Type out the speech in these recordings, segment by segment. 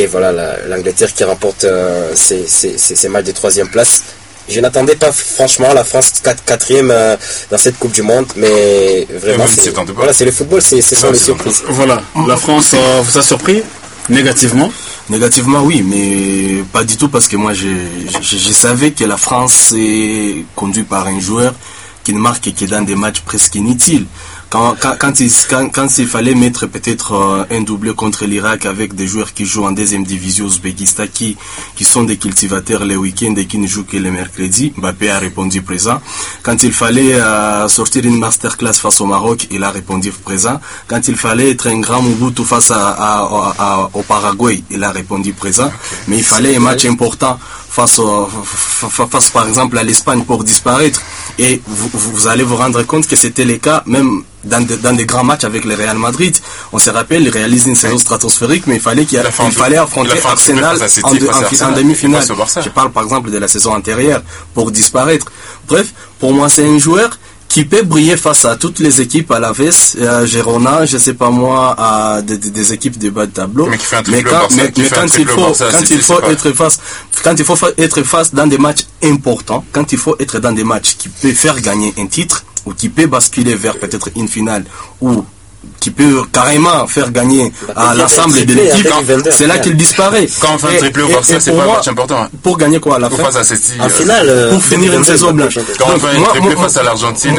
voilà l'Angleterre qui remporte ses matchs de 3e place. Je n'attendais pas franchement la France 4e dans cette Coupe du Monde, mais vraiment c'est le football, c'est sont les surprises. Voilà, la France vous a surpris négativement? Négativement oui, mais pas du tout, parce que moi je savais que la France est conduite par un joueur qui ne marque que dans des matchs presque inutiles. Quand il fallait mettre peut-être un doublé contre l'Irak avec des joueurs qui jouent en 2e division Ouzbékistan, qui sont des cultivateurs les week-ends et qui ne jouent que les mercredis, Mbappé a répondu présent. Quand il fallait sortir une masterclass face au Maroc, il a répondu présent. Quand il fallait être un grand Mobutu face au Paraguay, il a répondu présent. Mais il fallait un match important face par exemple à l'Espagne pour disparaître. Et vous allez vous rendre compte que c'était le cas même dans des grands matchs avec le Real Madrid. On se rappelle, il réalise une saison stratosphérique, mais il fallait affronter Arsenal en demi-finale. Je parle par exemple de la saison antérieure, pour disparaître. Bref, pour moi c'est un joueur qui peut briller face à toutes les équipes à la veste, à Girona, je sais pas moi, à des équipes de bas de tableau. Mais quand il faut être face dans des matchs importants, quand il faut être dans des matchs qui peuvent faire gagner un titre, ou qui peut basculer vers peut-être une finale, ou qui peut carrément faire gagner à l'ensemble de l'équipe, c'est là qu'il disparaît. Quand on fait un triplé au Barça, c'est pas un match important. Pour gagner quoi à la fin? En finale, pour finir une saison blanche. Quand on fait un triplé face à l'Argentine,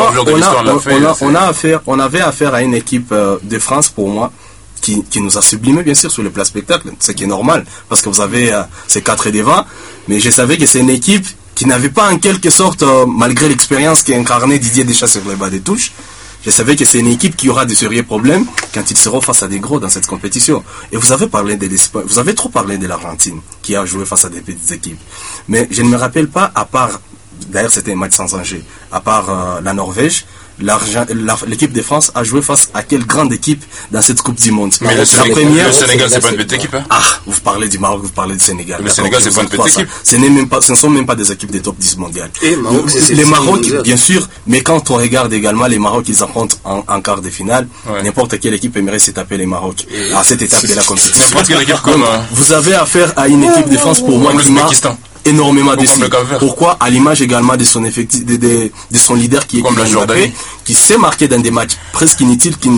on avait affaire à une équipe de France, pour moi, qui nous a sublimé bien sûr sur le plan spectacle, ce qui est normal, parce que vous avez ces 4 devant, mais je savais que c'est une équipe qui n'avait pas en quelque sorte, malgré l'expérience qu'incarnait Didier Deschamps sur les bas des touches, je savais que c'est une équipe qui aura de sérieux problèmes quand ils seront face à des gros dans cette compétition. Et vous avez parlé de l'Espagne, vous avez trop parlé de l'Argentine, qui a joué face à des petites équipes. Mais je ne me rappelle pas, à part, d'ailleurs c'était un match sans enjeu, à part la Norvège, l'équipe de France a joué face à quelle grande équipe dans cette Coupe du Monde? Mais le Sénégal, c'est pas une petite équipe. Hein? Ah, vous parlez du Maroc, vous parlez du Sénégal. Le Sénégal, c'est pas une petite équipe. Ce ne sont même pas des équipes des top 10 mondiales. Les Maroc, bien sûr, mais quand on regarde également les Maroc, ils affrontent en quart de finale, n'importe quelle équipe aimerait se taper les Maroc à cette étape de la compétition. N'importe quelle équipe comme vous avez affaire à une équipe de France, pour moi, qui m'a énormément déçu. Pourquoi? À l'image également de son effectif, de son leader qui est Mbappé, qui s'est marqué dans des matchs presque inutiles qui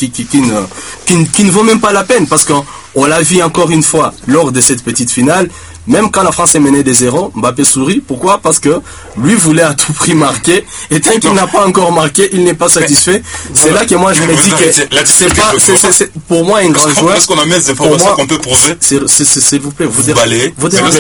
ne vaut même pas la peine, parce qu'on l'a vu encore une fois lors de cette petite finale. Même quand la France est menée des 0, Mbappé sourit. Pourquoi? Parce que lui voulait à tout prix marquer, et tant qu'il n'a pas encore marqué, il n'est pas satisfait. C'est là que moi je me dis que c'est pour moi un grand joueur. Est-ce qu'on a mis des informations qu'on peut prouver? S'il vous plaît, vous balayez.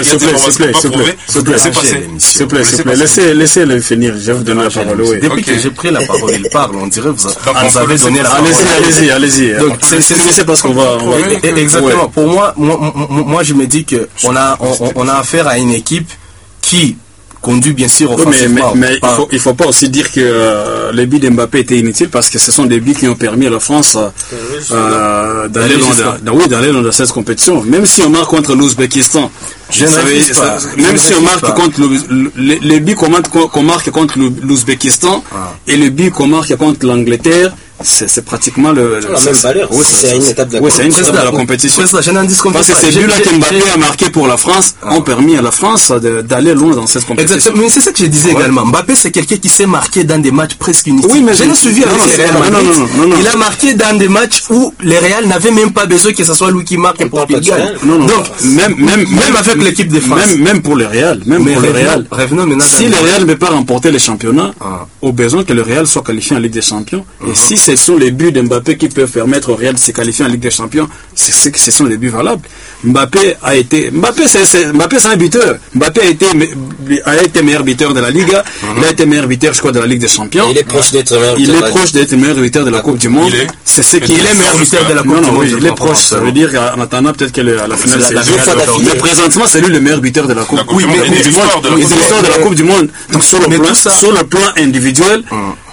S'il vous plaît, laissez-le finir. Je vais vous donner la parole. Depuis que j'ai pris la parole, il parle. On dirait que vous avez donné la parole. Allez-y. Donc c'est parce qu'on va. Exactement. Pour moi je me dis que on a affaire à une équipe qui conduit bien sûr offensivement. Mais il faut pas aussi dire que les buts d'Mbappé étaient inutiles, parce que ce sont des buts qui ont permis à la France d'aller loin dans cette compétition. Même si on marque contre l'Ouzbékistan, même si on marque contre les buts qu'on marque contre l'Ouzbékistan et les buts qu'on marque contre l'Angleterre, c'est pratiquement la même valeur. C'est une étape de la compétition. Parce que ces buts-là qu'Mbappé a marqué pour la France ont permis à la France d'aller loin dans cette compétition. Exactement. Mais c'est ça que je disais également. Mbappé, c'est quelqu'un qui s'est marqué dans des matchs presque inutiles. Oui, mais je l'ai suivi avec le Real Madrid. Il a marqué dans des matchs où les Real n'avaient même pas besoin que ce soit lui qui marque pour qu'il gagne. Donc, même avec l'équipe de France. Même pour le Real. Si le Real ne peut pas remporter les championnats, au besoin que le Real soit qualifié en Ligue des Champions, et si ce sont les buts d'Mbappé qui peuvent permettre au Real de se qualifier en Ligue des Champions, c'est que ce sont des buts valables. Mbappé c'est un buteur. Mbappé a été meilleur buteur de la Liga. Il a été meilleur buteur, je crois, de la Ligue des Champions. Il est proche d'être meilleur buteur de la Coupe du Monde. C'est ce qu'il est meilleur buteur de la Coupe du Monde. Il est proche. Ça veut dire qu'en attendant peut-être qu'à la finale, mais présentement c'est lui le meilleur buteur de la Coupe. Oui, mais de la Coupe du Monde. Donc sur le plan individuel,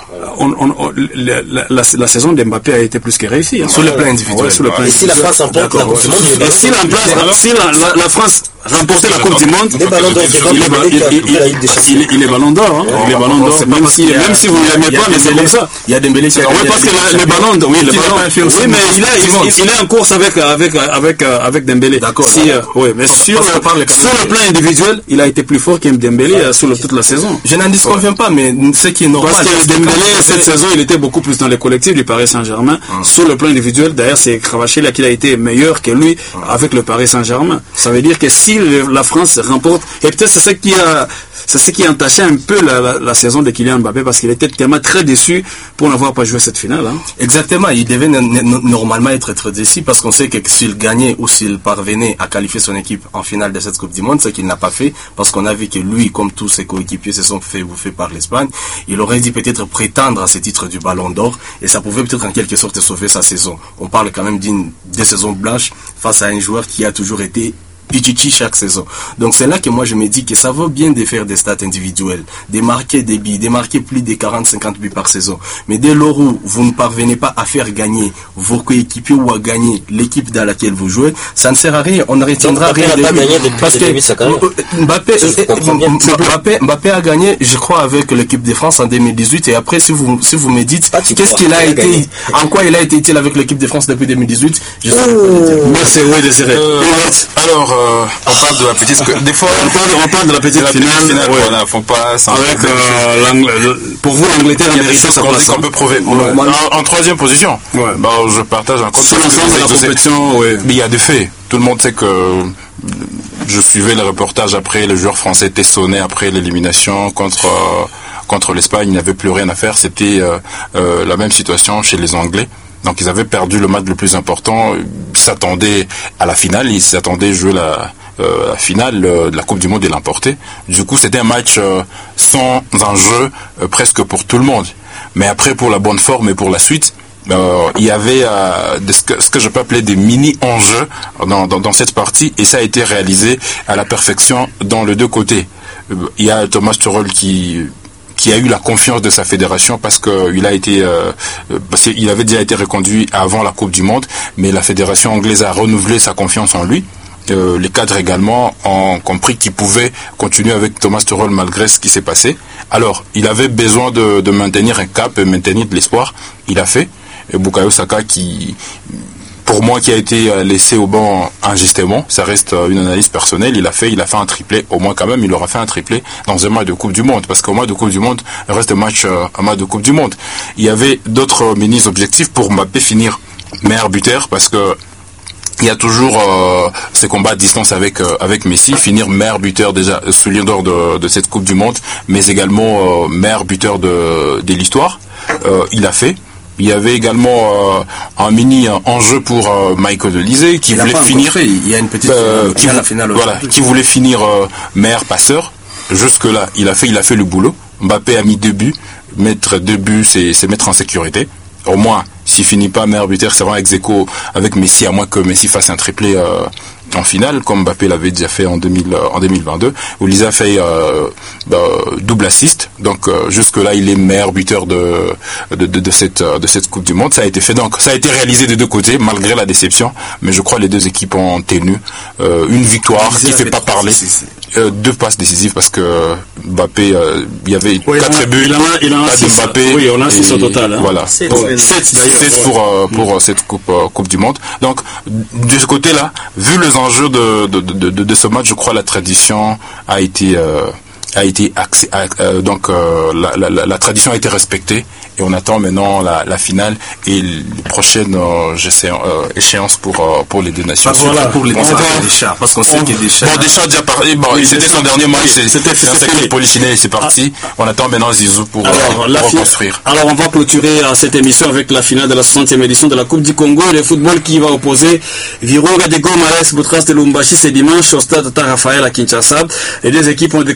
la saison d'Mbappé a été plus que réussie. Sur le plan individuel. Et si la France emporte la Coupe du Monde, si la France remporter la Coupe du Monde. Il est ballon d'or. Il est ballon d'or. Il est ballon d'or. Même si vous ne l'aimez pas, mais c'est comme ça. Il y a Dembélé qui a gagné. Oui, parce que le ballon, oui, mais il est en course avec Dembélé. D'accord. Oui, mais sur le plan individuel, il a été plus fort qu'Dembélé sur toute la saison. Je n'en disconviens pas, mais ce qui est normal. Parce que Dembélé, cette saison, il était beaucoup plus dans les collectifs du Paris Saint-Germain. Sur le plan individuel, d'ailleurs, c'est Kvaratskhelia qui a été meilleur que lui avec le Paris Saint-Germain. Ça veut dire que si la France remporte, et peut-être c'est ce qui a entaché un peu la saison de Kylian Mbappé, parce qu'il était tellement très déçu pour n'avoir pas joué cette finale. Exactement, il devait normalement être très déçu, parce qu'on sait que s'il gagnait ou s'il parvenait à qualifier son équipe en finale de cette Coupe du Monde, ce qu'il n'a pas fait, parce qu'on a vu que lui, comme tous ses coéquipiers, se sont fait bouffer par l'Espagne. Il aurait dû peut-être prétendre à ce titre du Ballon d'Or, et ça pouvait peut-être en quelque sorte sauver sa saison. On parle quand même des saisons blanches face à un joueur qui a toujours été Pichichi chaque saison. Donc c'est là que moi je me dis que ça vaut bien de faire des stats individuelles, de marquer des buts, de marquer plus de 40-50 buts par saison. Mais dès lors où vous ne parvenez pas à faire gagner vos coéquipiers ou à gagner l'équipe dans laquelle vous jouez, ça ne sert à rien. On ne retiendra rien de lui. Parce que Mbappé a gagné, je crois, avec l'équipe de France en 2018. Et après, si vous me dites qu'est-ce qu'il a été, en quoi il a été utile avec l'équipe de France depuis 2018, je sais pas. Merci, oui, Désiré. Alors, on parle de la petite. Des fois, on parle de la petite finale. Voilà, faut pas. Avec pour vous, l'Angleterre a mérité sa place. On peut prouver. En troisième position. Ouais. Bah, je partage un sur l'ensemble de la compétition. Mais il y a des faits. Tout le monde sait que je suivais le reportage après. Le joueur français était sonné après l'élimination contre l'Espagne. Il n'y avait plus rien à faire. C'était la même situation chez les Anglais. Donc ils avaient perdu le match le plus important. Ils s'attendaient à la finale, ils s'attendaient à jouer la finale de la Coupe du Monde et l'emporter. Du coup, c'était un match sans enjeu presque pour tout le monde. Mais après, pour la bonne forme et pour la suite, il y avait ce que je peux appeler des mini-enjeux dans cette partie, et ça a été réalisé à la perfection dans les deux côtés. Il y a Thomas Tuchel qui a eu la confiance de sa fédération parce qu'il avait déjà été reconduit avant la Coupe du Monde, mais la fédération anglaise a renouvelé sa confiance en lui. Les cadres également ont compris qu'ils pouvaient continuer avec Thomas Tuchel malgré ce qui s'est passé. Alors, il avait besoin de maintenir un cap et maintenir de l'espoir. Il a fait. Et Bukayo Saka pour moi, qui a été laissé au banc injustement, ça reste une analyse personnelle. Il a fait un triplé, au moins quand même, il aura fait un triplé dans un match de Coupe du Monde, parce qu'au match de Coupe du Monde, il reste un match de Coupe du Monde. Il y avait d'autres mini-objectifs pour Mbappé finir meilleur buteur, parce que il y a toujours ces combats à distance avec Messi, finir meilleur buteur déjà, soulier d'or de cette Coupe du Monde, mais également meilleur buteur de l'histoire. Il a fait. Il y avait également un mini enjeu pour Michael Olise qui voulait finir. Il y a une petite finale. Voilà, qui voulait finir meilleur passeur. Jusque là, il a fait le boulot. Mbappé a mis 2 buts. Mettre 2 buts, c'est mettre en sécurité. Au moins, s'il finit pas meilleur buteur, c'est vraiment ex-aequo avec Messi, à moins que Messi fasse un triplé en finale, comme Mbappé l'avait déjà fait en 2022, où Olise a fait double assist. Donc jusque là, il est meilleur buteur de cette Coupe du Monde. Ça a été fait, donc ça a été réalisé des deux côtés, malgré la déception. Mais je crois que les deux équipes ont tenu une victoire qui fait pas parler. 2 passes décisives, parce que Mbappé, il y avait 4 buts. Il en a 6. Oui, on a 6 au total. Hein. Voilà. 7 pour cette coupe du Monde. Donc de ce côté-là, vu les enjeux de ce match, je crois la tradition a été la tradition a été respectée, et on attend maintenant la finale et les prochaines échéances pour les deux nations. Voilà, pour les Deschamps, parce qu'on sait que Deschamps a déjà parlé. C'était son dernier match, c'était un sacré Polichinelle, c'est parti. On attend maintenant Zizou pour reconstruire. Alors on va clôturer cette émission avec la finale de la 60e édition de la Coupe du Congo, le football qui va opposer Virunga de Goma, AS Boutras de Lubumbashi, ce dimanche au stade Tata Raphaël à Kinshasa. Les deux équipes ont décroché leur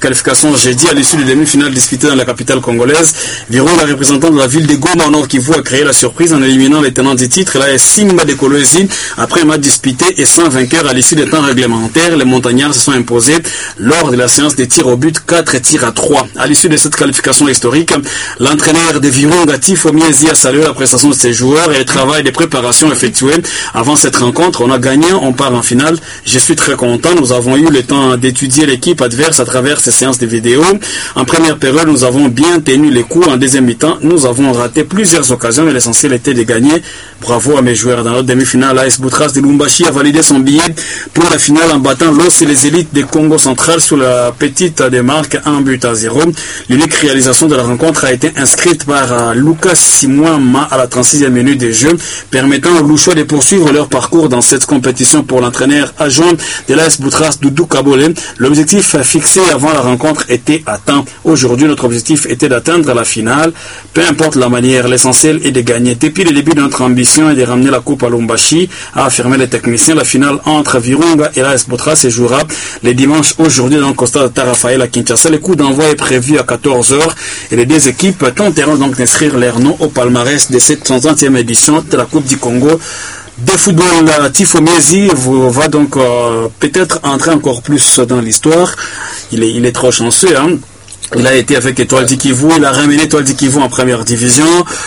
qualification jeudi à l'issue du demi-finale disputée dans la capitale congolaise. Virunga, représentant de la ville de Goma au Nord Kivu, a créé la surprise en éliminant les tenants du titre. Là, Simba de Kolwezi, après un match disputé et sans vainqueur à l'issue des temps réglementaires, les montagnards se sont imposés lors de la séance des tirs au but 4-3. À l'issue de cette qualification historique, l'entraîneur de Virunga, Tifo Miezi, a salué la prestation de ses joueurs et le travail de préparation effectué avant cette rencontre. On a gagné, on part en finale. Je suis très content. Nous avons eu le temps d'étudier l'équipe adverse à travers ces séances de vidéo. En première période, nous avons bien tenu les coups. En deuxième mi-temps, nous avons raté plusieurs occasions, mais l'essentiel était de gagner. Bravo à mes joueurs. Dans notre demi-finale, AS Boutras de Lumbashi a validé son billet pour la finale en battant l'OS et les élites de Congo central sur la petite démarque 1-0. L'unique réalisation de la rencontre a été inscrite par Lucas Simouama à la 36e minute de jeu, permettant aux Louchois de poursuivre leur parcours dans cette compétition. Pour l'entraîneur adjoint de l'AS Boutras, Doudou Kabole, l'objectif fixé avant la rencontre était atteint. Aujourd'hui, notre objectif était d'atteindre la finale. Peu importe la manière, l'essentiel est de gagner. Depuis le début de notre ambition est de ramener la coupe à Lumbashi, a affirmé le technicien. La finale entre Virunga et l'AS Boutras se jouera les dimanches aujourd'hui dans le stade Tarafael à Kinshasa. Le coup d'envoi est prévu à 14h et les deux équipes tenteront donc d'inscrire leur nom au palmarès de cette 30e édition de la Coupe du Congo de football. Tifo Miezi va donc peut-être entrer encore plus dans l'histoire. Il est trop chanceux, hein. Il a été avec Étoile du Kivu, il a ramené Étoile du Kivu en première division,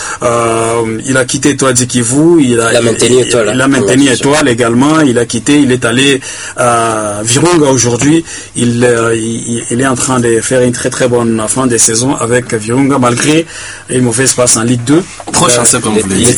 il a quitté Étoile du Kivu, il a maintenu Étoile également, il a quitté, il est allé à Virunga aujourd'hui, il est en train de faire une très très bonne fin de saison avec Virunga malgré une mauvaise passe en Ligue 2. Trop chanceux comme vous l'avez dit.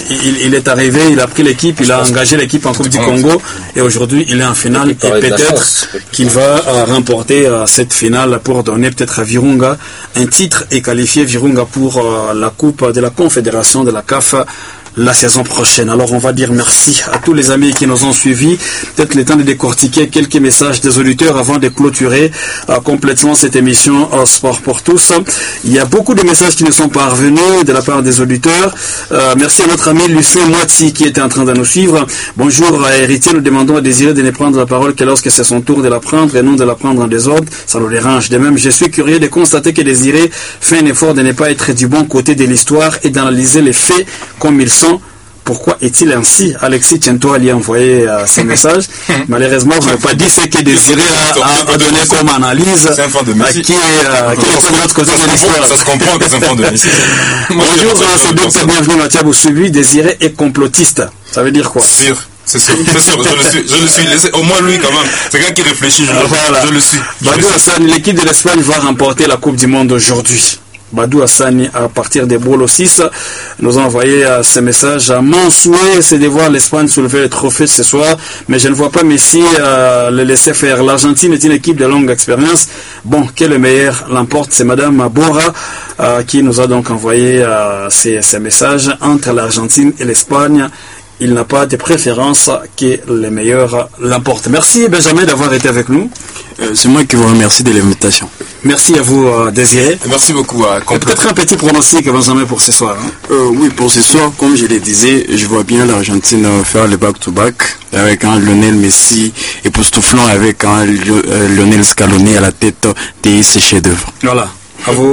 Il est arrivé, il a pris l'équipe, il a engagé l'équipe en Coupe du Congo et aujourd'hui il est en finale et peut-être qu'il va remporter cette finale pour donner peut-être à Virunga un titre et qualifier Virunga pour la Coupe de la Confédération de la CAF la saison prochaine. Alors on va dire merci à tous les amis qui nous ont suivis. Peut-être le temps de décortiquer quelques messages des auditeurs avant de clôturer complètement cette émission Sport pour tous. Il y a beaucoup de messages qui nous sont parvenus de la part des auditeurs. Merci à notre ami Lucien Moiti qui était en train de nous suivre. Bonjour héritier, nous demandons à Désiré de ne prendre la parole que lorsque c'est son tour de la prendre et non de la prendre en désordre. Ça nous dérange. De même, je suis curieux de constater que Désiré fait un effort de ne pas être du bon côté de l'histoire et d'analyser les faits comme ils sont. Pourquoi est-il ainsi? Alexis Tiento lui a envoyé ce message. Malheureusement, je n'ai pas dit ce que Désiré a donné comme analyse. C'est un fan de Messi. Qui est de l'autre côté de l'histoire. Ça se comprend que c'est un fan de Messi. Bonjour, c'est Docteur Bienvenue Mathieu Boussubi. Désiré est complotiste. Ça veut dire quoi? Sûr. C'est sûr, je le suis. Au moins lui quand même. C'est quelqu'un qui réfléchit, je le suis. Badou Hassan, l'équipe de l'Espagne va remporter la Coupe du Monde aujourd'hui. Badou Hassani, à partir des Bolo 6, nous a envoyé ce message. Mon souhait, c'est de voir l'Espagne soulever le trophée ce soir, mais je ne vois pas Messi le laisser faire. L'Argentine est une équipe de longue expérience. Bon, qui est le meilleur l'emporte? C'est Madame Bora qui nous a donc envoyé ces messages. Entre l'Argentine et l'Espagne, il n'a pas de préférence que les meilleurs l'emportent. Merci Benjamin d'avoir été avec nous. C'est moi qui vous remercie de l'invitation. Merci à vous Désiré. Merci beaucoup. Peut-être un petit pronostic Benjamin pour ce soir. Oui, pour ce soir, comme je le disais, je vois bien l'Argentine faire le back-to-back avec un Lionel Messi époustouflant avec un Lionel Scaloni à la tête de ses chefs-d'œuvre. Voilà. À vous.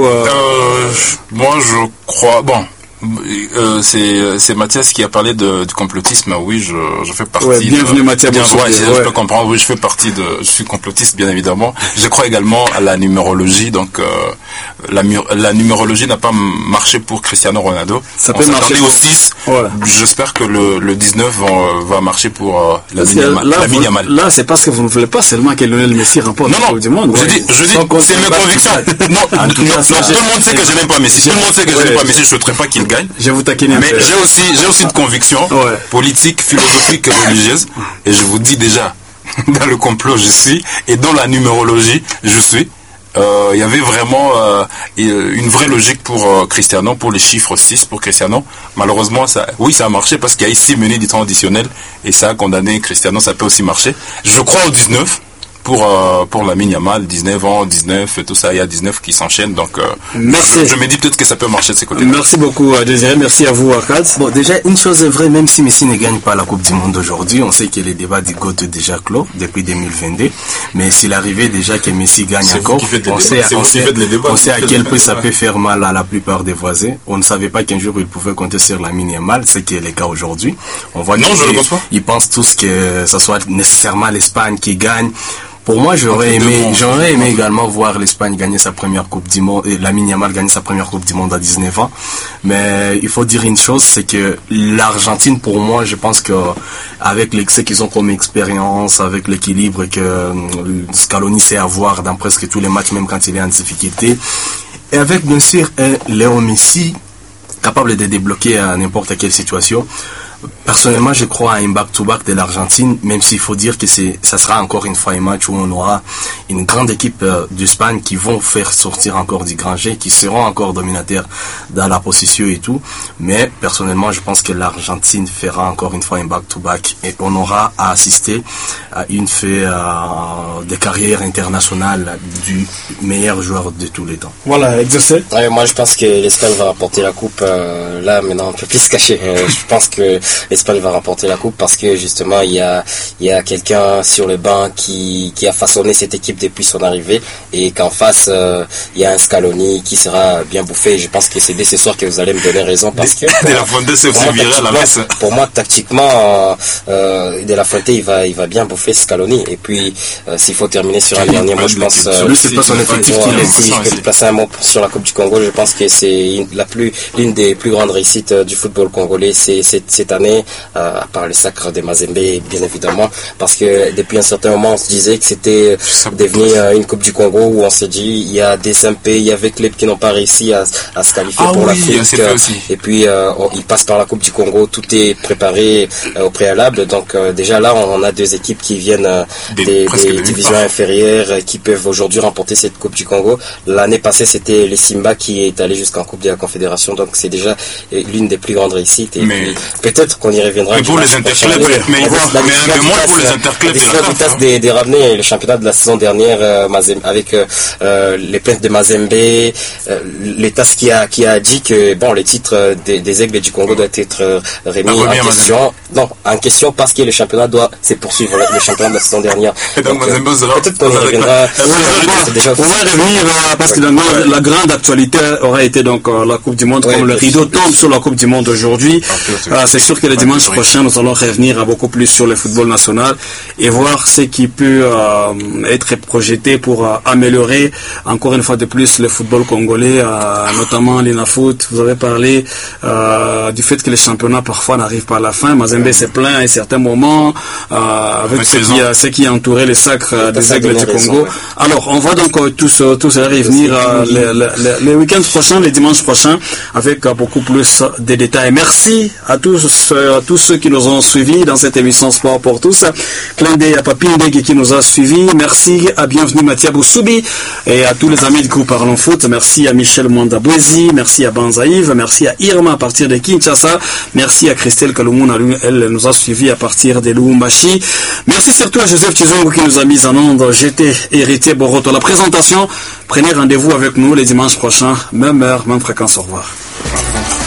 Moi, je crois. Bon. C'est Mathias qui a parlé du complotisme. Oui, je fais partie. Ouais, bienvenue Mathias. Je peux comprendre. Oui, je suis complotiste, bien évidemment. Je crois également à la numérologie. Donc, la numérologie n'a pas marché pour Cristiano Ronaldo. Ça peut marcher au 6. Voilà. J'espère que le 19 va marcher pour Lamine Yamal. Là, c'est parce que vous ne voulez pas seulement que Lionel Messi remporte la Coupe du Monde. Je dis, c'est mes convictions. Non, tout le monde sait que je n'aime pas Messi. Tout le monde sait que je n'aime pas Messi. Je ne souhaiterais pas qu'il gagne. Je vous taquine. Mais j'ai aussi de convictions politiques, philosophiques et religieuses. Et je vous dis déjà, dans le complot je suis, et dans la numérologie je suis. Il y avait vraiment une vraie logique pour Cristiano, pour les chiffres 6 pour Cristiano. Malheureusement, ça a marché parce qu'il y a eu 6 minutes du temps additionnel et ça a condamné Cristiano. Ça peut aussi marcher. Je crois au 19 pour Lamine Yamal, 19 ans, 19 et tout ça, il y a 19 qui s'enchaînent, donc merci. Je me dis peut-être que ça peut marcher de ces côtés. Merci beaucoup Désiré, merci à vous Arkad. Bon, déjà une chose est vraie, même si Messi ne gagne pas la Coupe du Monde aujourd'hui, on sait que les débats du GOAT déjà clos depuis 2022, mais s'il arrivait déjà que Messi gagne encore, on sait à quel point ça peut faire mal à la plupart des voisins. On ne savait pas qu'un jour il pouvait compter sur Lamine Yamal, c'est qui est le cas aujourd'hui. On voit qu'ils pensent tous que ça soit nécessairement l'Espagne qui gagne. Pour moi, j'aurais aimé également voir l'Espagne gagner sa première Coupe du Monde et Lamine Yamal gagner sa première Coupe du Monde à 19 ans. Mais il faut dire une chose, c'est que l'Argentine, pour moi, je pense que avec l'excès qu'ils ont comme expérience, avec l'équilibre que Scaloni sait avoir dans presque tous les matchs, même quand il est en difficulté, et avec bien sûr un Léo Messi capable de débloquer à n'importe quelle situation. Personnellement, je crois à un back-to-back de l'Argentine, même s'il faut dire que ça sera encore une fois un match où on aura une grande équipe d'Espagne qui vont faire sortir encore du grand jeu, qui seront encore dominateurs dans la possession et tout. Mais personnellement, je pense que l'Argentine fera encore une fois un back-to-back et on aura à assister à une fête de carrière internationale du meilleur joueur de tous les temps. Voilà, exaucé. Ouais, moi, je pense que l'Espagne va remporter la coupe. Là, maintenant, on peut plus se cacher. Je pense que l'Espagne va remporter la coupe parce que justement il y a quelqu'un sur le banc qui a façonné cette équipe depuis son arrivée et qu'en face il y a un Scaloni qui sera bien bouffé. Je pense que c'est dès ce soir que vous allez me donner raison parce que pour moi tactiquement De La Fuente il va bien bouffer Scaloni et puis s'il faut terminer sur un dernier mot, je pense c'est pas son effectif si je peux placer un mot sur la Coupe du Congo, je pense que c'est l'une des plus grandes réussites du football congolais cette année, à part le sacre de Mazembe bien évidemment, parce que depuis un certain moment on se disait que c'était devenu une Coupe du Congo où on s'est dit il y a des MP, il y avait clubs qui n'ont pas réussi à se qualifier pour l'Afrique et puis ils passent par la Coupe du Congo, tout est préparé au préalable, donc déjà là on a deux équipes qui viennent des divisions inférieures qui peuvent aujourd'hui remporter cette Coupe du Congo. L'année passée c'était les Simba qui est allé jusqu'en Coupe de la Confédération, donc c'est déjà l'une des plus grandes réussites et puis, peut-être qu'on y reviendra. Mais pour les interclubs, mais un peu moins pour les interclubs. De ramener le championnat de la saison dernière avec les plaintes de Mazembe, l'État qui a dit que bon les titres des Aigles du Congo doivent être remis en question. Non, en question parce que le championnat doit se poursuivre, le championnat de la saison dernière. Donc, peut-être qu'on y reviendra. On va revenir parce que la grande actualité aurait été donc la Coupe du Monde, comme le rideau tombe sur la Coupe du Monde aujourd'hui. C'est sûr que le dimanche prochain, nous allons revenir beaucoup plus sur le football national et voir ce qui peut être projeté pour améliorer encore une fois de plus le football congolais, notamment l'INAFOOT. Vous avez parlé du fait que les championnats parfois n'arrivent pas à la fin. Mazembe s'est plaint à un certain moment avec ce qui a entouré les sacres des Aigles du Congo. Alors, on va donc tous cela revenir les week-ends prochains, les dimanches prochains, avec beaucoup plus de détails. Merci à tous ceux qui nous ont suivis dans cette émission Sport pour tous. Clin d'œil à Papi Ndege qui nous a suivis. Merci à Bienvenue Mathia Boussoubi et à tous les amis du groupe Parlons Foot. Merci à Michel Mwanda-Bouezi. Merci à Banzaïve. Merci à Irma à partir de Kinshasa. Merci à Christelle Kaloumou. Elle nous a suivis à partir de Lubumbashi. Merci surtout à Joseph Chizongo qui nous a mis en onde. J'étais Héritier Boroto. La présentation, prenez rendez-vous avec nous les dimanches prochains. Même heure, même fréquence. Au revoir.